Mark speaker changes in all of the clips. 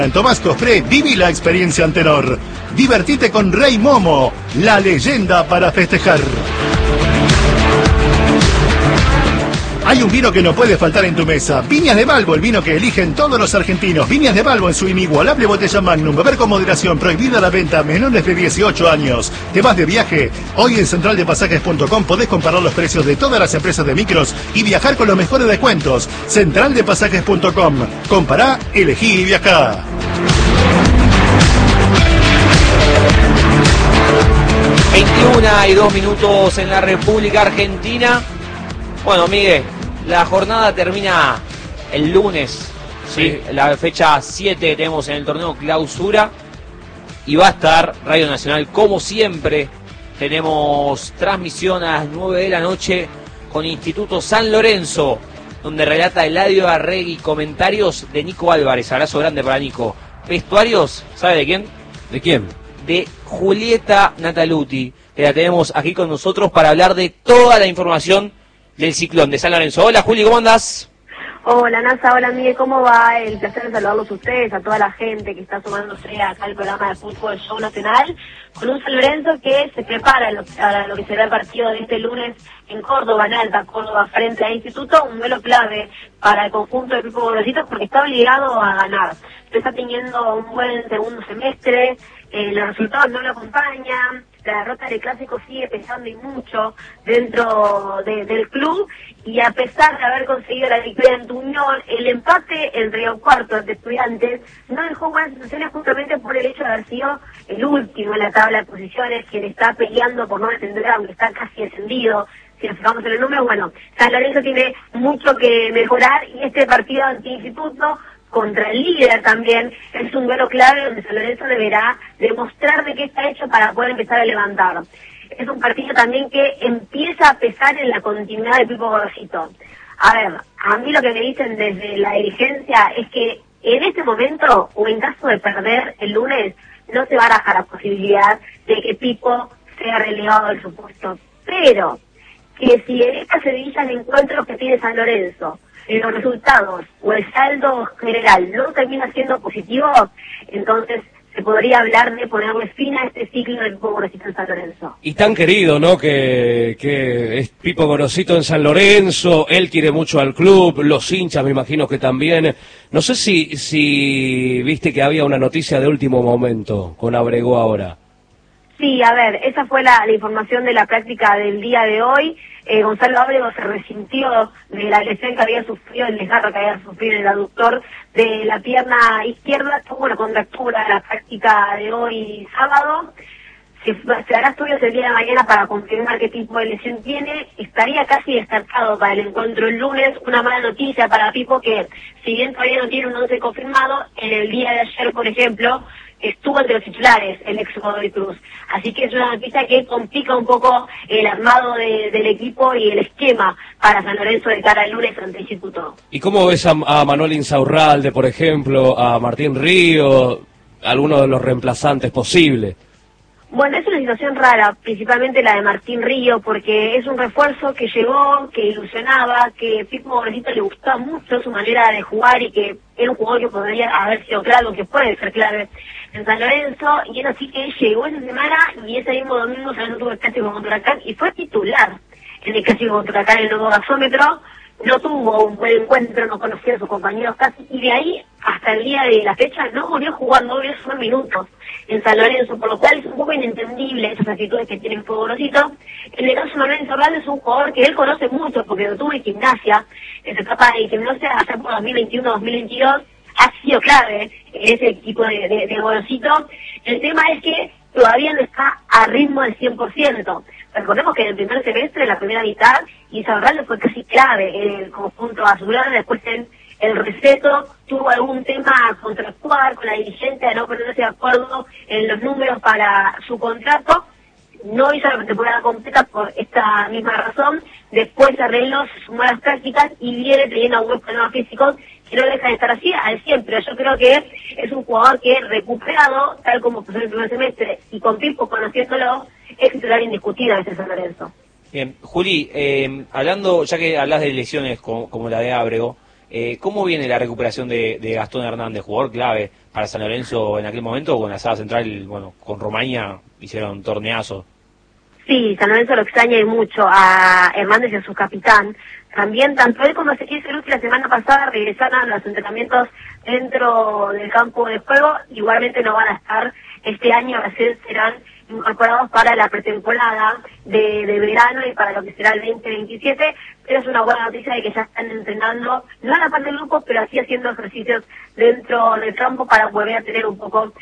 Speaker 1: En Tomás Cofré, viví la experiencia anterior. Divertite con Rey Momo, la leyenda para festejar. Hay un vino que no puede faltar en tu mesa. Viñas de Balbo, el vino que eligen todos los argentinos. Viñas de Balbo en su inigualable botella Magnum. Beber con moderación, prohibida la venta a menores de 18 años. ¿Te vas de viaje? Hoy en centraldepasajes.com podés comparar los precios de todas las empresas de micros y viajar con los mejores descuentos. Centraldepasajes.com. Compará, elegí y viajá.
Speaker 2: y 2 minutos en la República Argentina. Bueno, Miguel, la jornada termina el lunes, ¿sí? La fecha 7 que tenemos en el torneo clausura. Y va a estar Radio Nacional, como siempre. Tenemos transmisión a las 9 de la noche con Instituto San Lorenzo, donde relata Eladio Arregui, comentarios de Nico Álvarez. Abrazo grande para Nico. Vestuarios, ¿sabe de quién?
Speaker 3: ¿De quién?
Speaker 2: De Julieta Nataluti, que la tenemos aquí con nosotros para hablar de toda la información del ciclón de San Lorenzo. Hola Juli, ¿cómo andás?
Speaker 4: Hola Nasa, hola Miguel, ¿cómo va? El placer de saludarlos a ustedes, a toda la gente que está sumándose acá al programa de fútbol Show Nacional, con un San Lorenzo que se prepara a lo que será el partido de este lunes en Córdoba, en Alta Córdoba, frente a Instituto, un duelo clave para el conjunto de Pipo Gorosito porque está obligado a ganar. Está teniendo un buen segundo semestre, los resultados no lo acompañan, la derrota del Clásico sigue pesando y mucho dentro del club, y a pesar de haber conseguido la victoria en Unión, el empate en Río Cuarto ante Estudiantes no dejó buenas sensaciones justamente por el hecho de haber sido el último en la tabla de posiciones, quien está peleando por no descender, aunque está casi descendido. Si nos fijamos en el número, bueno, San Lorenzo tiene mucho que mejorar, y este partido ante Instituto contra el líder también es un duelo clave donde San Lorenzo deberá demostrar de qué está hecho para poder empezar a levantar. Es un partido también que empieza a pesar en la continuidad de Pipo Gorosito. A ver, a mí lo que me dicen desde la dirigencia es que en este momento, o en caso de perder el lunes, no se baraja la posibilidad de que Pipo sea relegado del su puesto. Pero que si en esta seguidilla de encuentros que tiene San Lorenzo, los resultados o el saldo general no termina siendo positivo, entonces se podría hablar de ponerle fin a este ciclo del Pipo Gorosito en San Lorenzo.
Speaker 3: Y tan querido, ¿no? Que es Pipo Gorosito en San Lorenzo, él quiere mucho al club, los hinchas me imagino que también. No sé si viste que había una noticia de último momento con Abrego ahora.
Speaker 4: Sí, a ver, esa fue la información de la práctica del día de hoy. Gonzalo Ábrego se resintió de la lesión que había sufrido, el desgarro que había sufrido en el aductor de la pierna izquierda. Tuvo una contractura en la práctica de hoy sábado. Se hará estudios el día de mañana para confirmar qué tipo de lesión tiene. Estaría casi descartado para el encuentro el lunes. Una mala noticia para Pipo, que si bien todavía no tiene un 11 confirmado, en el día de ayer, por ejemplo, estuvo entre los titulares el ex Godoy Cruz. Así que es una noticia que complica un poco el armado del equipo y el esquema para San Lorenzo de cara al lunes ante Instituto.
Speaker 3: ¿Y cómo ves a Manuel Insaurralde, por ejemplo, a Martín Río, algunos de los reemplazantes posibles?
Speaker 4: Bueno, es una situación rara, principalmente la de Martín Río, porque es un refuerzo que llegó, que ilusionaba, que Pipo Gorosito le gustaba mucho su manera de jugar y que era un jugador que podría haber sido clave, que puede ser clave en San Lorenzo, y es así que llegó esa semana y ese mismo domingo San Lorenzo tuvo el clásico contra Huracán y fue titular en el clásico contra Huracán en el nuevo gasómetro. No tuvo un buen encuentro, no conocía a sus compañeros casi, y de ahí hasta el día de la fecha no volvió a jugar, no volvió a sumar minutos en San Lorenzo, por lo cual es un poco inentendible esas actitudes que tiene Pipo Gorosito. En el caso de Manuel Insaurralde es un jugador que él conoce mucho porque lo tuvo en Gimnasia, en su etapa de Gimnasia allá por 2021-2022, ha sido clave en ese equipo de Gorosito. El tema es que todavía no está a ritmo del 100%. Recordemos que en el primer semestre, en la primera mitad, Insaurralde fue casi clave en el conjunto azulgrana. Después en el receto tuvo algún tema contractual con la dirigente de no ponerse de acuerdo en los números para su contrato. No hizo la temporada completa por esta misma razón. Después se arregló, se sumó a las prácticas y viene teniendo un buen problema físico que no deja de estar así al 100, pero yo creo que es un jugador que recuperado, tal como pasó en el primer semestre, y con Pipo conociéndolo, es titular indiscutido de San Lorenzo.
Speaker 2: Bien, Juli, hablando, ya que hablas de lesiones como la de Ábrego, ¿Cómo viene la recuperación de Gastón Hernández, jugador clave para San Lorenzo en aquel momento? Con la sala central, bueno, con Romaña hicieron torneazo.
Speaker 4: Sí, San Lorenzo lo extraña y mucho a Hernández y a su capitán. También, tanto él como Ezequiel Ceruti la semana pasada regresaron a los entrenamientos dentro del campo de juego. Igualmente no van a estar este año, recién serán incorporados para la pretemporada de verano y para lo que será el 2027, pero es una buena noticia de que ya están entrenando, no a la parte del grupo, pero sí haciendo ejercicios dentro del campo para volver a tener un poco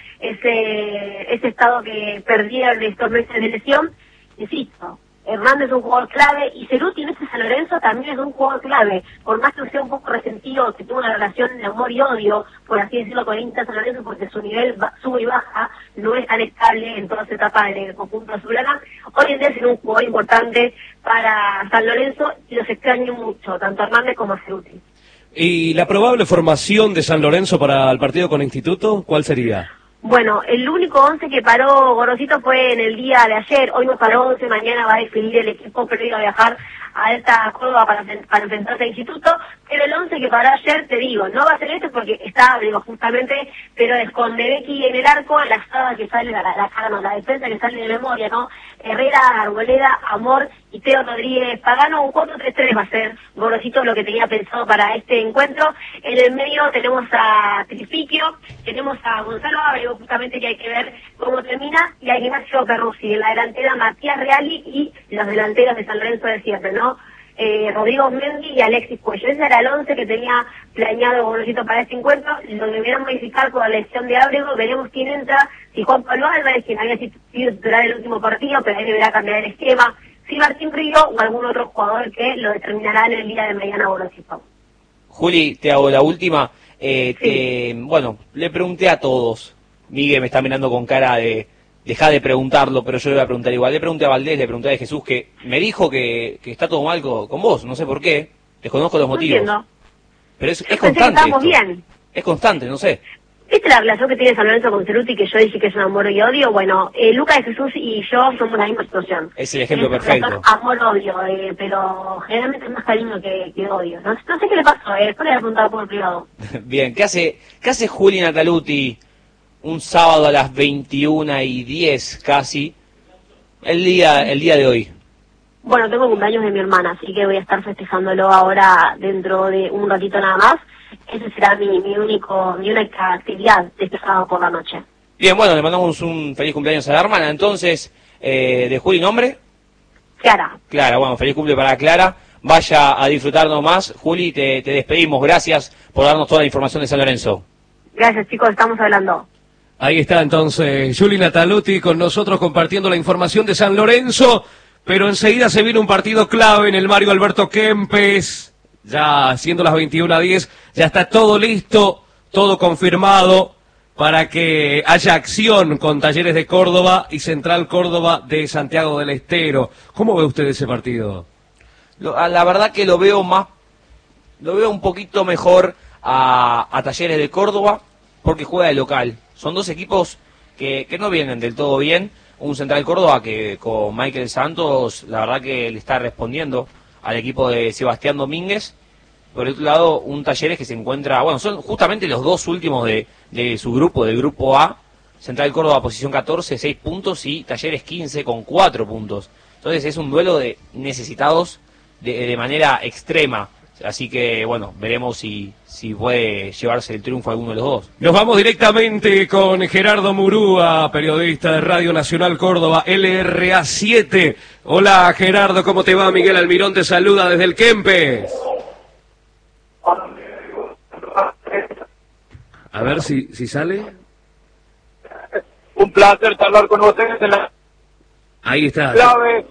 Speaker 4: ese estado que perdieron estos meses de lesión. Insisto, Hernández es un jugador clave y Ceruti en este San Lorenzo también es un jugador clave, por más que sea un poco resentido, que tuvo una relación de amor y odio, por así decirlo, con el Inter San Lorenzo, porque su nivel sube y baja, no es tan estable en todas las etapas del conjunto azulgrana. Hoy en día es un jugador importante para San Lorenzo y los extraño mucho, tanto a Hernández como a Ceruti.
Speaker 3: ¿Y la probable formación de San Lorenzo para el partido con Instituto, cuál sería?
Speaker 4: Bueno, el único 11 que paró Gorosito fue en el día de ayer, hoy no paró 11, mañana va a definir el equipo, pero iba a viajar a Alta Córdoba para enfrentarse al Instituto, pero el 11 que paró ayer, te digo, no va a ser este porque está, digo, justamente, pero es con Debecki en el arco, la saga que sale, la defensa que sale de memoria, ¿no? Herrera, Arboleda, Amor y Teo Rodríguez Pagano, un 4-3-3 va a ser Gorosito lo que tenía pensado para este encuentro. En el medio tenemos a Trifiquio, tenemos a Gonzalo Ábrego, justamente que hay que ver cómo termina, y a Ignacio Perruzzi, en la delantera Matías Reali y los delanteros de San Lorenzo de siempre, ¿no? Rodrigo Mendy y Alexis Cuello. Ese era el 11 que tenía planeado Gorosito para este encuentro. Lo deberán modificar con la elección de Ábrego. Veremos quién entra, si Juan Pablo Álvarez, quien había sido titular el último partido, pero ahí deberá cambiar el esquema, si Martín Río o algún otro jugador que lo determinará en el día de mañana Gorosito.
Speaker 2: Juli, te hago la última.
Speaker 4: Sí.
Speaker 2: Bueno, le pregunté a todos. Miguel me está mirando con cara de deja de preguntarlo, pero yo le voy a preguntar igual. Le pregunté a Valdés, le pregunté a Jesús, que me dijo que está todo mal con vos, no sé por qué, desconozco los motivos.
Speaker 4: Entiendo.
Speaker 2: Pero es
Speaker 4: Pensé
Speaker 2: constante.
Speaker 4: que estábamos
Speaker 2: Esto.
Speaker 4: bien.
Speaker 2: Es constante, no sé.
Speaker 4: ¿Viste la relación que tiene San Lorenzo con Ceruti, que yo dije que es un amor y odio? Bueno, Lucas de Jesús y yo somos la misma situación.
Speaker 2: Es el ejemplo
Speaker 4: Es
Speaker 2: perfecto.
Speaker 4: Amor-odio, pero generalmente es más cariño que odio. No sé qué le pasó, después le voy a preguntar por privado.
Speaker 2: Bien, ¿qué hace Juli Nataluti un sábado a las 21:10 casi, el día de hoy?
Speaker 4: Bueno, tengo cumpleaños de mi hermana, así que voy a estar festejándolo ahora dentro de un ratito nada más. Ese será mi única actividad de este sábado por la noche.
Speaker 2: Bien, bueno, le mandamos un feliz cumpleaños a la hermana. Entonces, de Juli, ¿nombre?
Speaker 4: Clara,
Speaker 2: bueno, feliz cumple para Clara. Vaya a disfrutar nomás. Juli, te despedimos. Gracias por darnos toda la información de San Lorenzo.
Speaker 4: Gracias, chicos, estamos hablando.
Speaker 3: Ahí está entonces Juli Nataluti con nosotros compartiendo la información de San Lorenzo, pero enseguida se viene un partido clave en el Mario Alberto Kempes, ya siendo las 21:10, ya está todo listo, todo confirmado para que haya acción con Talleres de Córdoba y Central Córdoba de Santiago del Estero. ¿Cómo ve usted ese partido?
Speaker 2: La verdad que lo veo un poquito mejor a Talleres de Córdoba porque juega de local. Son dos equipos que no vienen del todo bien. Un Central Córdoba que con Michael Santos, la verdad que le está respondiendo al equipo de Sebastián Domínguez. Por otro lado, un Talleres que se encuentra, bueno, son justamente los dos últimos de su grupo, del grupo A. Central Córdoba posición 14, 6 puntos, y Talleres 15 con 4 puntos. Entonces es un duelo de necesitados de manera extrema. Así que, bueno, veremos si puede llevarse el triunfo a alguno de los dos.
Speaker 3: Nos vamos directamente con Gerardo Murúa, periodista de Radio Nacional Córdoba, LRA7. Hola Gerardo, ¿cómo te va? Miguel Almirón te saluda desde el Kempes. A ver si sale.
Speaker 5: Un placer charlar con ustedes en la
Speaker 3: Ahí está.
Speaker 5: clave.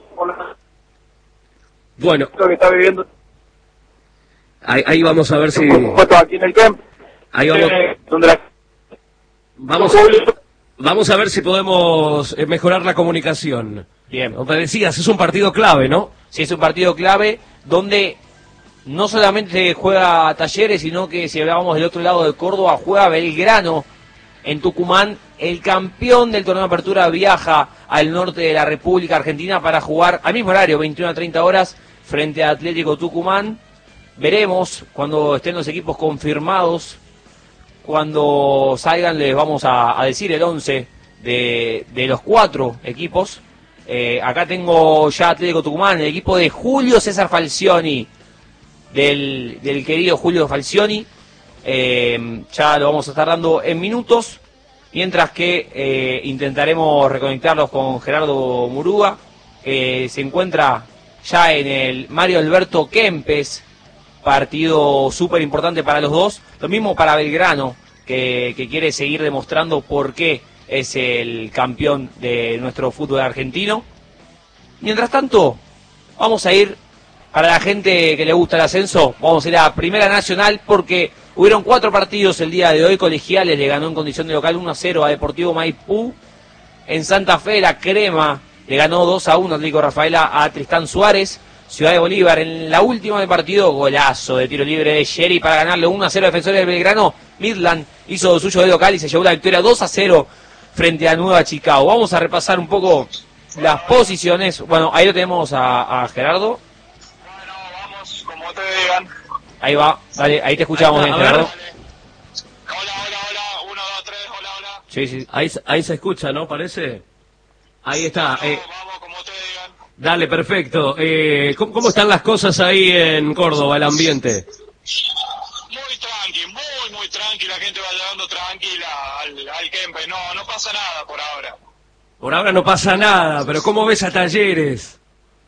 Speaker 3: Bueno,
Speaker 5: Lo que está viviendo
Speaker 3: ahí vamos a ver si...
Speaker 5: puesto aquí en el camp.
Speaker 3: Ahí vamos,
Speaker 5: Donde la...
Speaker 3: vamos a ver si podemos mejorar la comunicación.
Speaker 2: Bien.
Speaker 3: Como decías, es un partido clave, ¿no?
Speaker 2: Sí, es un partido clave donde no solamente juega Talleres, sino que si hablábamos del otro lado de Córdoba, juega Belgrano en Tucumán. El campeón del torneo de apertura viaja al norte de la República Argentina para jugar al mismo horario, 21:30 frente a Atlético Tucumán. Veremos cuando estén los equipos confirmados. Cuando salgan les vamos a decir el 11 de los 4 equipos. Acá tengo ya Atlético Tucumán, el equipo de Julio César Falcioni, del querido Julio Falcioni. Ya lo vamos a estar dando en minutos, mientras que intentaremos reconectarlos con Gerardo Murúa, que se encuentra ya en el Mario Alberto Kempes, partido súper importante para los dos. Lo mismo para Belgrano, que quiere seguir demostrando por qué es el campeón de nuestro fútbol argentino. Mientras tanto, vamos a ir, para la gente que le gusta el ascenso, vamos a ir a Primera Nacional, porque hubieron 4 partidos el día de hoy. Colegiales le ganó en condición de local 1-0 a Deportivo Maipú. En Santa Fe, la Crema le ganó 2-1 a Atlético Rafaela a Tristán Suárez. Ciudad de Bolívar, en la última del partido, golazo de tiro libre de Sherry para ganarle 1-0 a Defensores del Belgrano. Midland hizo lo suyo de local y se llevó la victoria 2-0 frente a Nueva Chicago. Vamos a repasar un poco las posiciones. Bueno, ahí lo tenemos a Gerardo.
Speaker 5: Bueno, vamos, como te digan.
Speaker 2: Ahí va, dale, ahí te escuchamos bien, Gerardo.
Speaker 5: Hola, 1, 2, 3, hola.
Speaker 2: Sí.
Speaker 3: Ahí se escucha, ¿no? Parece. Ahí está.
Speaker 5: Vamos, como te digan.
Speaker 3: Dale, perfecto. ¿Cómo están las cosas ahí en Córdoba, el ambiente?
Speaker 5: Muy tranqui, la gente va llegando tranquila al Kempe. No pasa nada por ahora.
Speaker 3: Por ahora no pasa nada, pero ¿cómo ves a Talleres?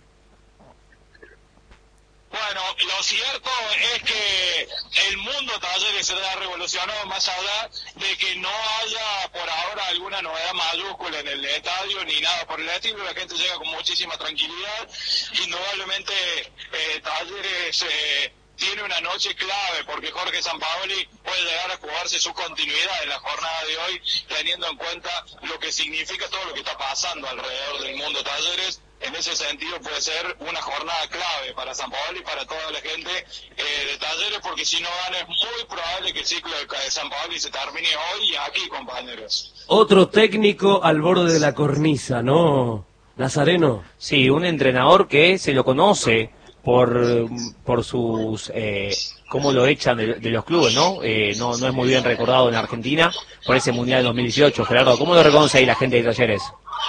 Speaker 5: Bueno, lo cierto es que el mundo Talleres se ha revolucionado, más allá de que no haya por ahora alguna novedad mayúscula en el estadio ni nada por el estilo. La gente llega con muchísima tranquilidad. Indudablemente Talleres tiene una noche clave, porque Jorge Sampaoli puede llegar a jugarse su continuidad en la jornada de hoy, teniendo en cuenta lo que significa todo lo que está pasando alrededor del mundo Talleres. En ese sentido puede ser una jornada clave para Sampaoli y para toda la gente de Talleres, porque si no gana es muy probable que el ciclo de Sampaoli se termine hoy y aquí, compañeros.
Speaker 3: Otro técnico al borde de la cornisa, ¿no, Nazareno?
Speaker 2: Sí, un entrenador que se lo conoce por sus cómo lo echan de los clubes, ¿no? No es muy bien recordado en Argentina por ese Mundial 2018. Gerardo, ¿cómo lo reconoce ahí la gente de Talleres?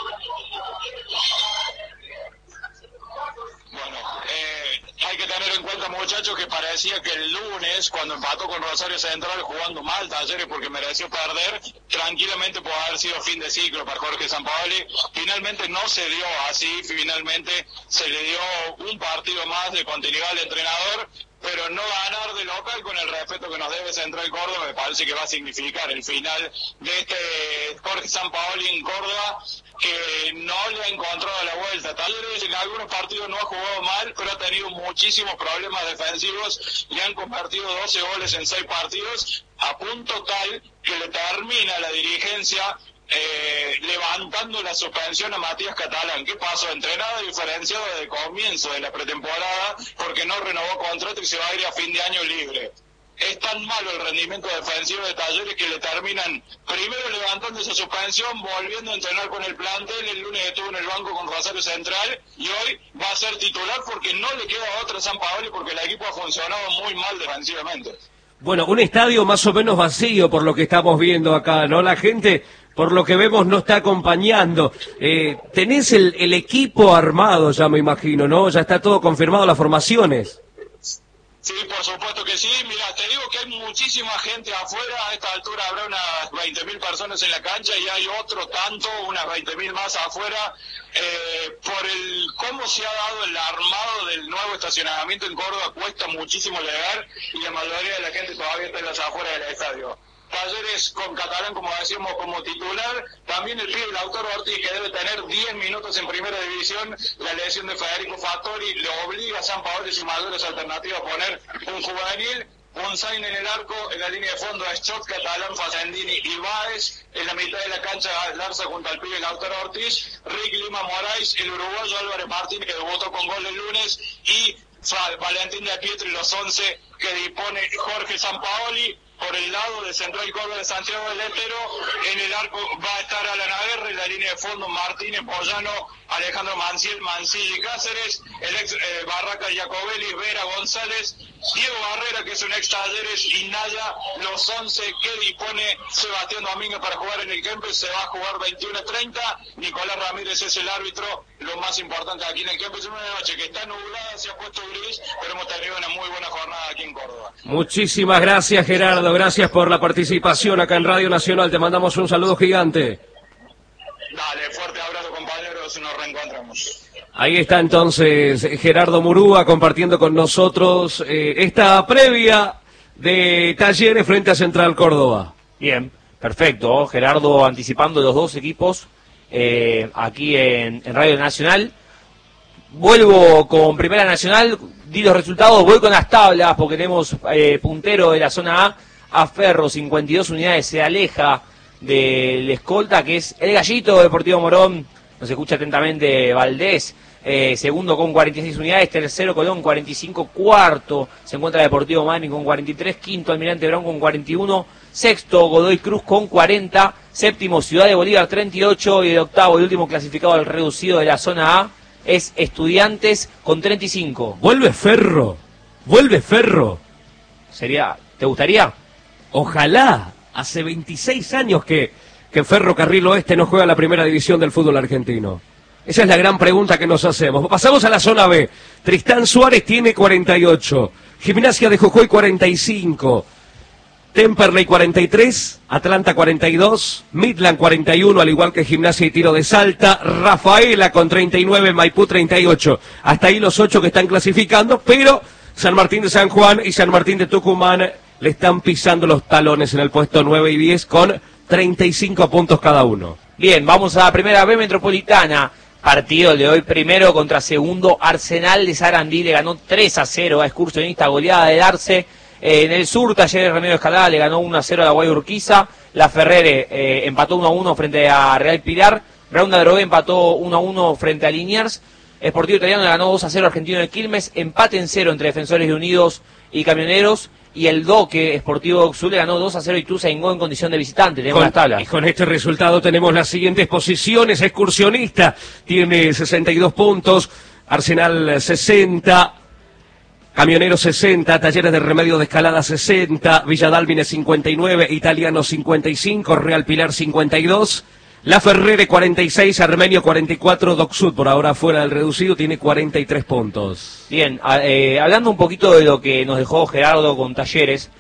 Speaker 5: Hay que tener en cuenta, muchachos, que parecía que el lunes, cuando empató con Rosario Central jugando mal Talleres porque mereció perder, tranquilamente puede haber sido fin de ciclo para Jorge Sampaoli. Finalmente no se dio así, finalmente se le dio un partido más de continuidad al entrenador, pero no ganar de local, con el respeto que nos debe Central Córdoba, me parece que va a significar el final de este Jorge Sampaoli en Córdoba, que no le ha encontrado la vuelta. Talleres en algunos partidos no ha jugado mal, pero ha tenido muchísimos problemas defensivos y han convertido 12 goles en 6 partidos, a punto tal que le termina la dirigencia levantando la suspensión a Matías Catalán. ¿Qué pasó? Entrenado diferenciado desde el comienzo de la pretemporada, porque no renovó contrato y se va a ir a fin de año libre. Es tan malo el rendimiento defensivo de Talleres que le terminan primero levantando esa suspensión, volviendo a entrenar con el plantel. El lunes estuvo en el banco con Rosario Central y hoy va a ser titular porque no le queda otra a Sampaoli, porque el equipo ha funcionado muy mal defensivamente.
Speaker 3: Bueno, un estadio más o menos vacío por lo que estamos viendo acá, ¿no? La gente, por lo que vemos, no está acompañando. Tenés el equipo armado ya, me imagino, ¿no? Ya está todo confirmado, las formaciones.
Speaker 5: Sí, por supuesto que sí. Mira, te digo que hay muchísima gente afuera. A esta altura habrá unas 20.000 personas en la cancha y hay otro tanto, unas 20.000 más afuera. Por cómo se ha dado el armado del nuevo estacionamiento en Córdoba, cuesta muchísimo llegar y la mayoría de la gente todavía está en las afueras del estadio. Talleres con Catalán, como decíamos, como titular. También el pibe Lautaro Ortiz, que debe tener 10 minutos en primera división. La lesión de Federico Fattori le obliga a Sampaoli y sus mayores alternativas a poner un juvenil. Un sign en el arco, en la línea de fondo a Schott, Catalán, Facendini y Báez. En la mitad de la cancha Larza junto al pibe Lautaro Ortiz. Rick Lima Moraes, el uruguayo Álvarez Martín, que debutó con gol el lunes. Y Valentín de Pietri, los 11 que dispone Jorge Sampaoli. por el lado de Central Córdoba de Santiago del Estero. En el arco va a estar Alan Aguirre, en la línea de fondo Martínez, Pollano, Alejandro Manciel, Mancilla y Cáceres, el ex Barraca Jacobelli, Vera González, Diego Barrera, que es un ex Talleres, y Naya, los 11 que dispone Sebastián Domínguez para jugar en el Kempes. Se va a jugar 21:30. Nicolás Ramírez es el árbitro. Lo más importante aquí en el Kempes, una noche que está nublada, se ha puesto gris, pero hemos tenido una muy buena jornada aquí en Córdoba.
Speaker 3: Muchísimas gracias, Gerardo. Gracias por la participación acá en Radio Nacional. Te mandamos un saludo gigante.
Speaker 5: Dale, fuerte abrazo, compañeros, nos reencontramos.
Speaker 3: Ahí está entonces Gerardo Murúa compartiendo con nosotros esta previa de Talleres frente a Central Córdoba.
Speaker 2: Bien, perfecto. Gerardo anticipando los dos equipos aquí en Radio Nacional. Vuelvo con Primera Nacional, di los resultados, voy con las tablas porque tenemos puntero de la zona A Ferro, 52 unidades, se aleja del escolta que es el Gallito Deportivo Morón, nos escucha atentamente Valdés, segundo con 46 unidades, tercero Colón 45, cuarto se encuentra Deportivo Mani con 43, quinto Almirante Brown con 41, sexto Godoy Cruz con 40, séptimo Ciudad de Bolívar 38 y el octavo y último clasificado al reducido de la zona A es Estudiantes con 35.
Speaker 3: Vuelve Ferro.
Speaker 2: ¿Te gustaría?
Speaker 3: Ojalá. Hace 26 años que Ferro Carril Oeste no juega la primera división del fútbol argentino. Esa es la gran pregunta que nos hacemos. Pasamos a la zona B. Tristán Suárez tiene 48. Gimnasia de Jujuy 45. Temperley 43, Atlanta 42, Midland 41, al igual que Gimnasia y Tiro de Salta, Rafaela con 39, Maipú 38. Hasta ahí los 8 que están clasificando, pero San Martín de San Juan y San Martín de Tucumán le están pisando los talones en el puesto 9 y 10 con 35 puntos cada uno.
Speaker 2: Bien, vamos a la primera B Metropolitana. Partido de hoy, primero contra segundo, Arsenal de Sarandí le ganó 3-0 a Excursionista, goleada de Darce. En el sur, Talleres Remedio Escalada le ganó 1-0 a la Guay Urquiza. La Ferrere empató 1-1 frente a Real Pilar. Brown de Adrogué empató 1-1 frente a Liniers. Sportivo Italiano le ganó 2-0 a Argentino de Quilmes. Empate en 0 entre Defensores de Unidos y Camioneros. Y el Doque, Sportivo Oxul, le ganó 2-0 y Ituzaingó en condición de visitante. Tenemos las tablas.
Speaker 3: Y con este resultado tenemos las siguientes posiciones. Excursionista tiene 62 puntos. Arsenal 60. Camioneros 60, Talleres de Remedio de Escalada 60, Villa Dálmine 59, Italiano 55, Real Pilar 52, La Ferrere 46, Armenio 44, Doc Sud por ahora fuera del reducido, tiene 43 puntos.
Speaker 2: Bien, hablando un poquito de lo que nos dejó Gerardo con Talleres,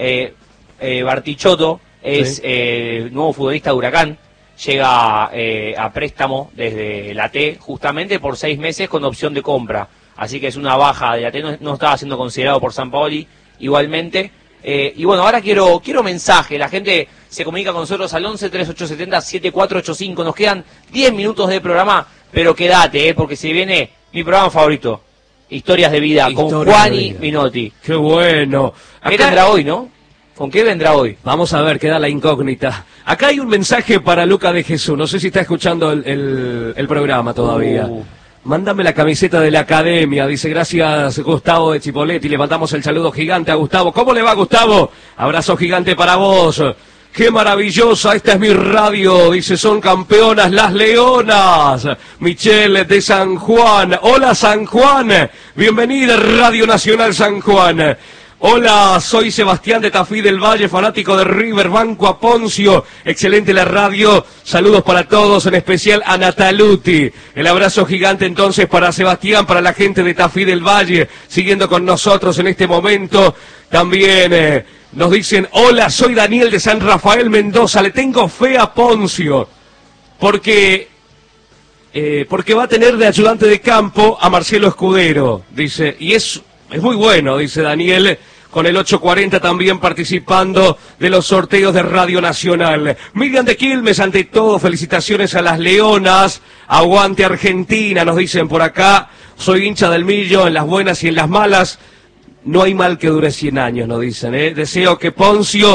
Speaker 2: Bartichotto es nuevo futbolista de Huracán, llega a préstamo desde la T justamente por 6 meses con opción de compra. Así que es una baja de la T, no estaba siendo considerado por Sampaoli igualmente. Y bueno, ahora quiero mensaje. La gente se comunica con nosotros al 11-3870-7485. Nos quedan 10 minutos de programa, pero quédate, porque se viene mi programa favorito. Historias de vida, con Juani Minotti.
Speaker 3: ¡Qué bueno!
Speaker 2: ¿Qué tendrá hoy, no? ¿Con qué vendrá hoy?
Speaker 3: Vamos a ver, queda la incógnita. Acá hay un mensaje para Luca de Jesús. No sé si está escuchando el programa todavía. Mándame la camiseta de la academia, dice, gracias Gustavo de Chipolletti, le mandamos el saludo gigante a Gustavo. ¿Cómo le va, Gustavo? Abrazo gigante para vos. ¡Qué maravillosa! Esta es mi radio, dice, son campeonas las Leonas. Michelle de San Juan. Hola, San Juan. Bienvenida, Radio Nacional San Juan. Hola, soy Sebastián de Tafí del Valle, fanático de River, banco a Poncio. Excelente la radio. Saludos para todos, en especial a Nataluti. El abrazo gigante entonces para Sebastián, para la gente de Tafí del Valle, siguiendo con nosotros en este momento. También nos dicen, hola, soy Daniel de San Rafael Mendoza, le tengo fe a Poncio, porque va a tener de ayudante de campo a Marcelo Escudero, dice, y es muy bueno, dice Daniel, con el 840 también participando de los sorteos de Radio Nacional. Miriam de Quilmes, ante todo, felicitaciones a las Leonas, aguante Argentina, nos dicen por acá, soy hincha del Millo, en las buenas y en las malas, no hay mal que dure 100 años, nos dicen, Deseo que Poncio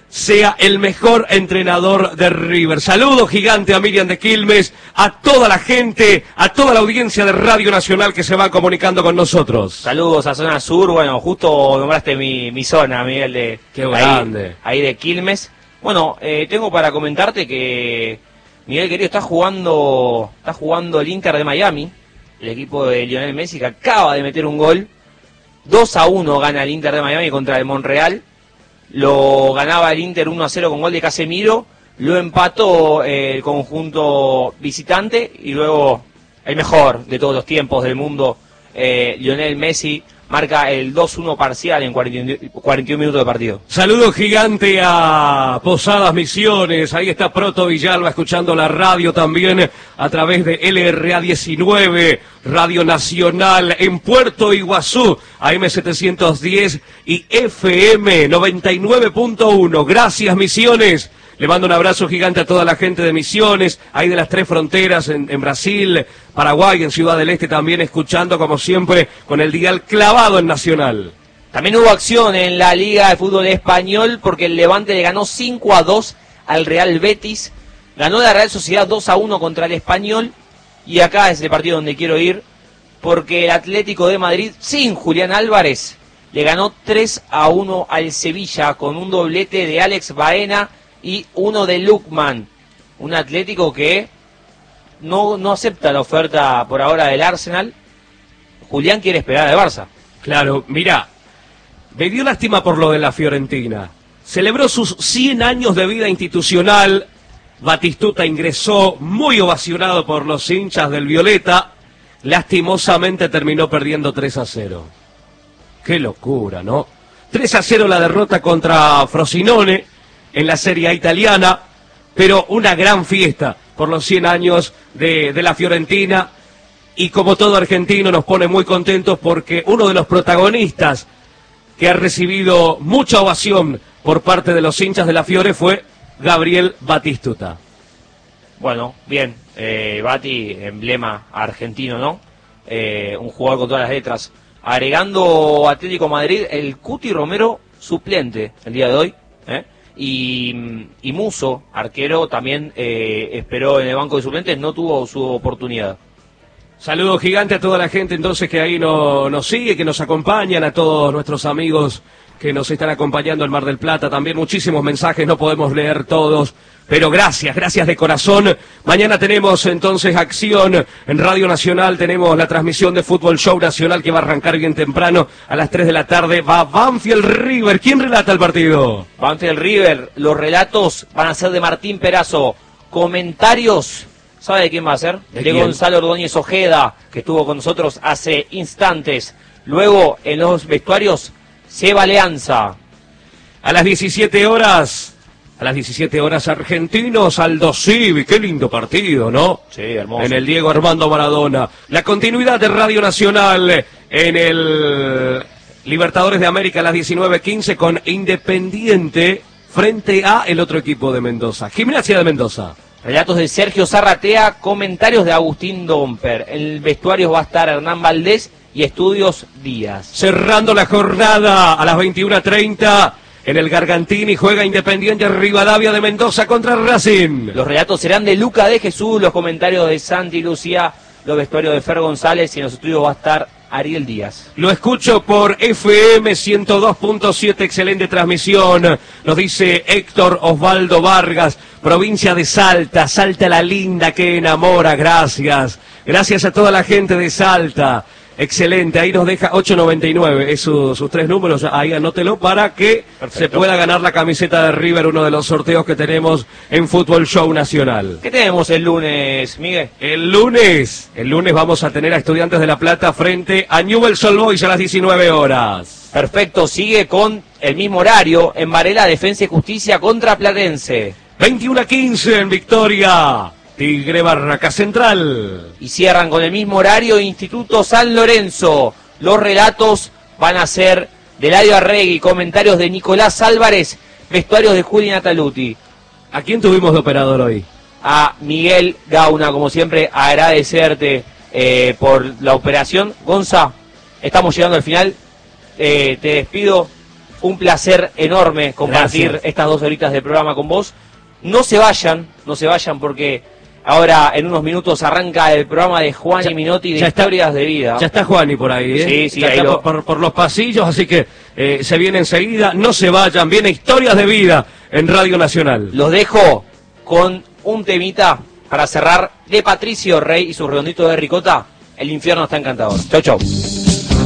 Speaker 3: sea el mejor entrenador de River. Saludo gigante a Miriam de Quilmes, a toda la gente, a toda la audiencia de Radio Nacional que se va comunicando con nosotros.
Speaker 2: Saludos a Zona Sur, bueno, justo nombraste mi zona, Miguel, de
Speaker 3: Qué grande.
Speaker 2: Ahí de Quilmes. Bueno, tengo para comentarte que Miguel querido está jugando el Inter de Miami, el equipo de Lionel Messi, que acaba de meter un gol. 2-1 gana el Inter de Miami contra el Monreal. Lo ganaba el Inter 1-0 con gol de Casemiro, lo empató el conjunto visitante y luego el mejor de todos los tiempos del mundo, Lionel Messi, marca el 2-1 parcial en 41 minutos de partido.
Speaker 3: Saludo gigante a Posadas Misiones, ahí está Proto Villalba escuchando la radio también a través de LRA 19, Radio Nacional en Puerto Iguazú, AM 710 y FM 99.1. Gracias Misiones. Le mando un abrazo gigante a toda la gente de Misiones, ahí de las tres fronteras, en Brasil, Paraguay, en Ciudad del Este también, escuchando como siempre con el dial clavado en Nacional.
Speaker 2: También hubo acción en la Liga de Fútbol Español porque el Levante le ganó 5-2 al Real Betis, ganó la Real Sociedad 2-1 contra el Español y acá es el partido donde quiero ir porque el Atlético de Madrid sin Julián Álvarez le ganó 3-1 al Sevilla con un doblete de Alex Baena y uno de Lukman, un Atlético que no acepta la oferta por ahora del Arsenal. Julián quiere esperar al Barça.
Speaker 3: Claro, mira, me dio lástima por lo de la Fiorentina. Celebró sus 100 años de vida institucional. Batistuta ingresó muy ovacionado por los hinchas del Violeta. Lastimosamente terminó perdiendo 3-0. Qué locura, ¿no? 3-0 la derrota contra Frosinone en la Serie A italiana, pero una gran fiesta por los 100 años de la Fiorentina, y como todo argentino nos pone muy contentos porque uno de los protagonistas que ha recibido mucha ovación por parte de los hinchas de la Fiore fue Gabriel Batistuta.
Speaker 2: Bueno, bien, Bati, emblema argentino, ¿no? Un jugador con todas las letras. Agregando Atlético Madrid, el Cuti Romero suplente el día de hoy, y Muso, arquero, también esperó en el banco de suplentes, no tuvo su oportunidad.
Speaker 3: Saludo gigante a toda la gente entonces que ahí nos sigue, que nos acompañan, a todos nuestros amigos que nos están acompañando en Mar del Plata. También muchísimos mensajes, no podemos leer todos, pero gracias de corazón. Mañana tenemos entonces acción en Radio Nacional, tenemos la transmisión de Fútbol Show Nacional que va a arrancar bien temprano a las 3 de la tarde. Va Banfield River. ¿Quién relata el partido?
Speaker 2: Banfield River, los relatos van a ser de Martín Perazo. Comentarios, ¿sabe de quién va a ser? De Gonzalo Ordóñez Ojeda, que estuvo con nosotros hace instantes. Luego, en los vestuarios, Seba Leanza.
Speaker 3: A las 17 horas, Argentinos, Aldo Civi. Qué lindo partido, ¿no?
Speaker 2: Sí, hermoso.
Speaker 3: En el Diego Armando Maradona. La continuidad de Radio Nacional en el Libertadores de América a las 19:15 con Independiente frente a el otro equipo de Mendoza, Gimnasia de Mendoza.
Speaker 2: Relatos de Sergio Zarratea, comentarios de Agustín Domper. En el vestuario va a estar Hernán Valdés y Estudios Díaz.
Speaker 3: Cerrando la jornada a las 21:30 en el Gargantini juega Independiente Rivadavia de Mendoza contra Racing.
Speaker 2: Los relatos serán de Luca de Jesús, los comentarios de Santi Lucía, los vestuarios de Fer González y en los estudios va a estar Ariel Díaz.
Speaker 3: Lo escucho por FM 102.7, excelente transmisión. Nos dice Héctor Osvaldo Vargas, provincia de Salta, Salta la linda que enamora, gracias. Gracias a toda la gente de Salta. Excelente, ahí nos deja 8.99, es sus tres números, ahí anótelo para que se pueda ganar la camiseta de River, uno de los sorteos que tenemos en Fútbol Show Nacional.
Speaker 2: ¿Qué tenemos el lunes, Miguel?
Speaker 3: El lunes vamos a tener a Estudiantes de La Plata frente a Newell's Old Boys a las 19 horas.
Speaker 2: Perfecto, sigue con el mismo horario en Varela, Defensa y Justicia contra Platense.
Speaker 3: 21:15 en Victoria. Tigre Barraca Central.
Speaker 2: Y cierran con el mismo horario Instituto San Lorenzo. Los relatos van a ser de Eladio Arregui, comentarios de Nicolás Álvarez, vestuarios de Juli Nataluti.
Speaker 3: ¿A quién tuvimos de operador hoy?
Speaker 2: A Miguel Gauna, como siempre, agradecerte por la operación. Gonza, estamos llegando al final. Te despido. Un placer enorme compartir
Speaker 3: Gracias.
Speaker 2: estas 2 horitas de programa con vos. No se vayan porque ahora en unos minutos arranca el programa de Juan y Minotti de Historias de Vida.
Speaker 3: Ya está Juani por ahí, ¿eh?
Speaker 2: Sí,
Speaker 3: ya
Speaker 2: ahí
Speaker 3: está por los pasillos, así que se viene enseguida. No se vayan, viene Historias de Vida en Radio Nacional.
Speaker 2: Los dejo con un temita para cerrar de Patricio Rey y su redondito de ricota. El infierno está encantador. Chau, chau.